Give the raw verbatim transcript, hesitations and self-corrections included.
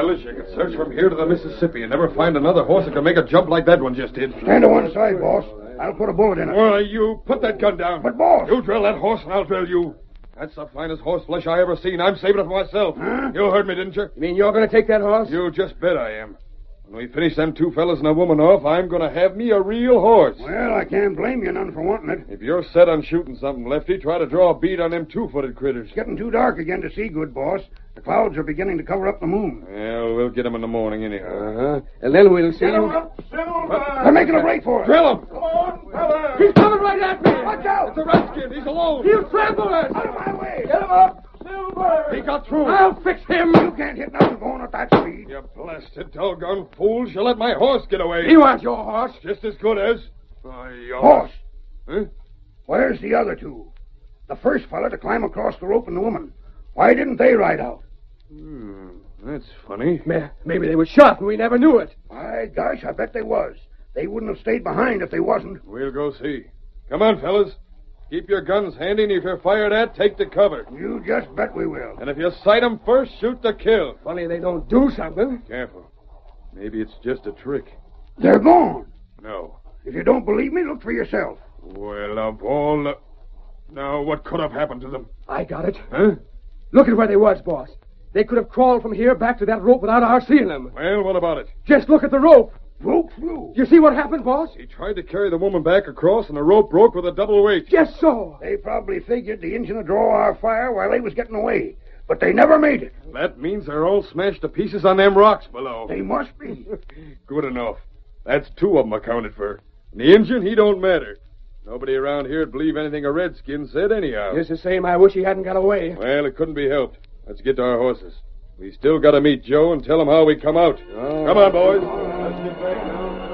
fellas, you could search from here to the Mississippi and never find another horse that could make a jump like that one just did. Stand to one side, boss. I'll put a bullet in it. Well, you put that gun down. But, boss... You drill that horse and I'll drill you. That's the finest horse flesh I ever seen. I'm saving it for myself. Huh? You heard me, didn't you? You mean you're going to take that horse? You just bet I am. When we finish them two fellas and a woman off, I'm going to have me a real horse. Well, I can't blame you none for wanting it. If you're set on shooting something, Lefty, try to draw a bead on them two-footed critters. It's getting too dark again to see good, boss. The clouds are beginning to cover up the moon. Well, we'll get them in the morning anyhow. Uh-huh. And then we'll see... Get 'em up, Silver! They're making a break for us. Drill him! Come on, fellas! He's coming right at me! Watch out! It's a redskin. He's alone. He'll trample us! Out of my way! Get him up! Silver! He got through. I'll fix him! You can't hit nothing going at that speed. You blasted doggone fools. You let my horse get away. He wants your horse. Just as good as... Oh, you... Boss, Huh? where's the other two? The first fella to climb across the rope and the woman. Why didn't they ride out? Hmm, that's funny. Maybe they were shot and we never knew it. My gosh, I bet they was. They wouldn't have stayed behind if they wasn't. We'll go see. Come on, fellas. Keep your guns handy, and if you're fired at, take the cover. You just bet we will. And if you sight 'em first, shoot to kill. Funny they don't do something. Careful. Maybe it's just a trick. They're gone. No. If you don't believe me, look for yourself. Well, of all the... Now, what could have happened to them? I got it. Huh? Look at where they was, boss. They could have crawled from here back to that rope without our seeing them. Well, what about it? Just look at the rope. Rope through. You see what happened, boss? He tried to carry the woman back across, and the rope broke with a double weight. Just so. They probably figured the engine would draw our fire while they was getting away. But they never made it. That means they're all smashed to pieces on them rocks below. They must be. Good enough. That's two of 'em accounted for. And the engine, he don't matter. Nobody around here'd believe anything a redskin said anyhow. Just the same, I wish he hadn't got away. Well, it couldn't be helped. Let's get to our horses. We still got to meet Joe and tell him how we come out. Oh. Come on, boys. Let's get back now.